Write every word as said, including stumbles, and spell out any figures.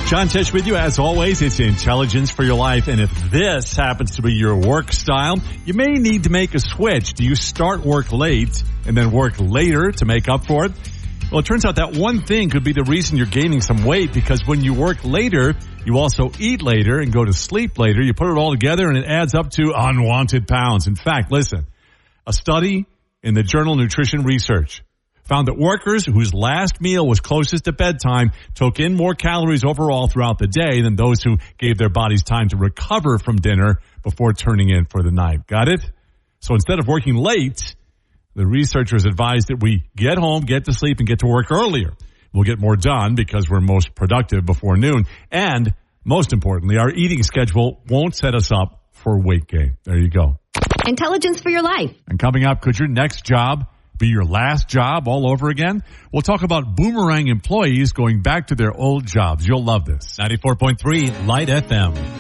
John Tesh with you. As always, it's Intelligence for Your Life. And if this happens to be your work style, you may need to make a switch. Do you start work late and then work later to make up for it? Well, it turns out that one thing could be the reason you're gaining some weight, because when you work later, you also eat later and go to sleep later. You put it all together and it adds up to unwanted pounds. In fact, listen, a study in the journal Nutrition Research found that workers whose last meal was closest to bedtime took in more calories overall throughout the day than those who gave their bodies time to recover from dinner before turning in for the night. Got it? So instead of working late, the researchers advised that we get home, get to sleep, and get to work earlier. We'll get more done because we're most productive before noon. And most importantly, our eating schedule won't set us up for weight gain. There you go. Intelligence for Your Life. And coming up, could your next job be your last job all over again? We'll talk about boomerang employees going back to their old jobs. You'll love this. ninety-four point three Light F M.